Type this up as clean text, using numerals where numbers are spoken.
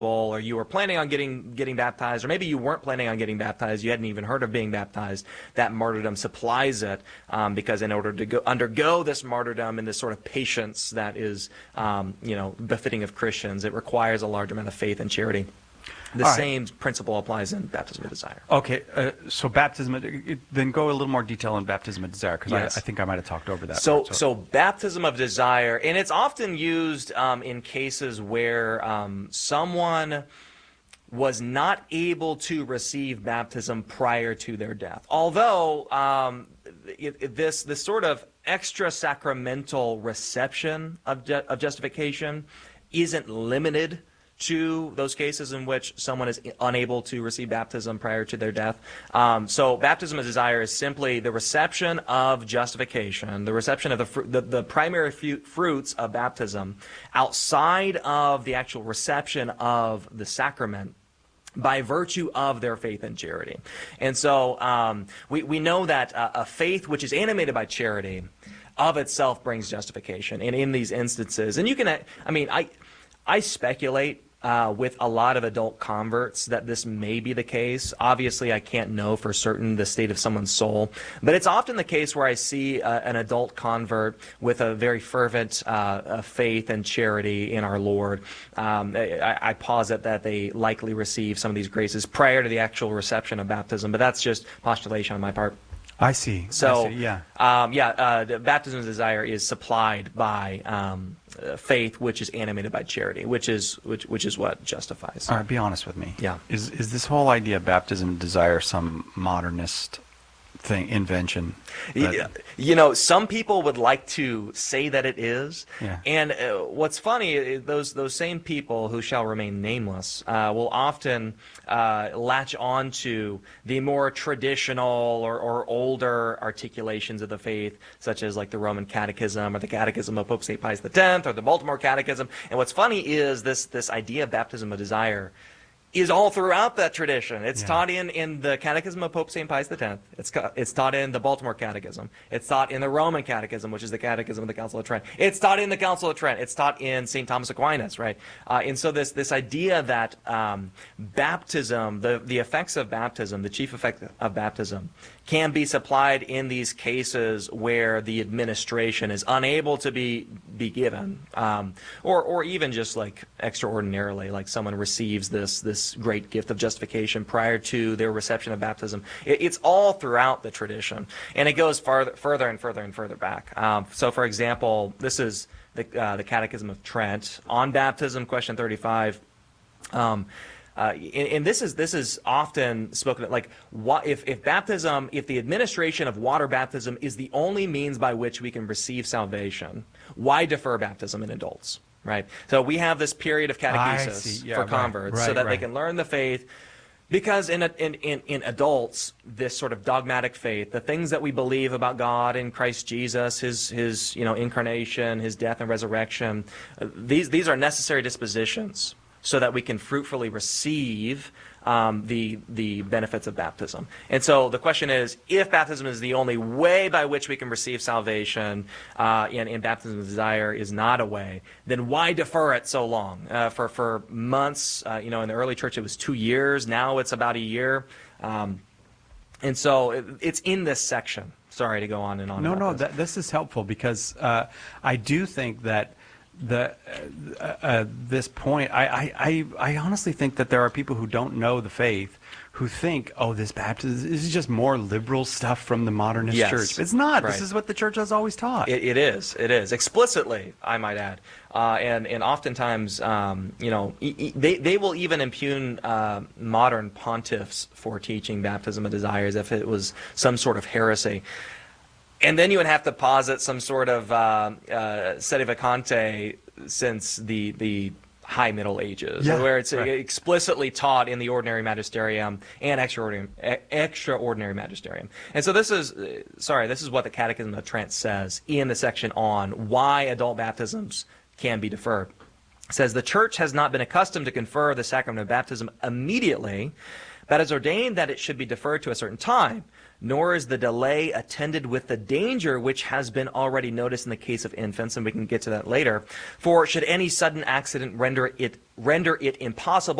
or you were planning on getting baptized, or maybe you weren't planning on getting baptized, you hadn't even heard of being baptized, that martyrdom supplies it, because in order to undergo this martyrdom and this sort of patience that is befitting of Christians, it requires a large amount of faith and charity. The same principle applies in baptism of desire. Okay, so baptism, then go a little more detail on baptism of desire, because Yes. I think I might have talked over that. So baptism of desire, and it's often used in cases where someone was not able to receive baptism prior to their death. Although this sort of extra sacramental reception of justification isn't limited to those cases in which someone is unable to receive baptism prior to their death. So baptism of desire is simply the reception of justification, the reception of the primary fruits of baptism outside of the actual reception of the sacrament by virtue of their faith and charity. And so we know that a faith which is animated by charity of itself brings justification. And in these instances, and you can, I speculate with a lot of adult converts that this may be the case. Obviously, I can't know for certain the state of someone's soul, but it's often the case where I see an adult convert with a very fervent faith and charity in our Lord. I posit that they likely receive some of these graces prior to the actual reception of baptism, but that's just postulation on my part. I see. So, yeah. The baptism of desire is supplied by faith, which is animated by charity, which is what justifies. All right, be honest with me. Yeah. Is this whole idea of baptism of desire some modernist invention? Some people would like to say that it is. Yeah. And what's funny, those same people who shall remain nameless will often latch on to the more traditional or older articulations of the faith, such as like the Roman Catechism or the Catechism of Pope St. Pius X or the Baltimore Catechism. And what's funny is this idea of baptism of desire is all throughout that tradition. It's taught in the Catechism of Pope St. Pius X. It's taught in the Baltimore Catechism. It's taught in the Roman Catechism, which is the Catechism of the Council of Trent. It's taught in the Council of Trent. It's taught in St. Thomas Aquinas, right? And so this idea that baptism, the effects of baptism, the chief effect of baptism, can be supplied in these cases where the administration is unable to be given, or even just like extraordinarily, like someone receives this great gift of justification prior to their reception of baptism. It's all throughout the tradition, and it goes further and further back. So, for example, this is the Catechism of Trent on baptism, question 35. And this is often spoken of, like, what if baptism, if the administration of water baptism is the only means by which we can receive salvation, why defer baptism in adults, right? So we have this period of catechesis for converts, so that they can learn the faith. Because in adults, this sort of dogmatic faith, the things that we believe about God in Christ Jesus, his incarnation, his death and resurrection, these are necessary dispositions so that we can fruitfully receive the benefits of baptism. And so the question is, if baptism is the only way by which we can receive salvation, and baptism of desire is not a way, then why defer it so long? For months, in the early church it was 2 years, now it's about a year. And so it's in this section. Sorry to go on and on. No, this is helpful, because I do think that this point, I honestly think that there are people who don't know the faith who think, oh, this baptism is just more liberal stuff from the modernist church. It's not. Right. This is what the church has always taught. It is explicitly, I might add, and oftentimes, they will even impugn modern pontiffs for teaching baptism of desire as if it was some sort of heresy. And then you would have to posit some sort of sedevacante since the High Middle Ages, where it's explicitly taught in the ordinary magisterium and extraordinary magisterium. And so this is what the Catechism of Trent says in the section on why adult baptisms can be deferred. It says, the Church has not been accustomed to confer the sacrament of baptism immediately, that is ordained that it should be deferred to a certain time, nor is the delay attended with the danger which has been already noticed in the case of infants, and we can get to that later. For should any sudden accident render it impossible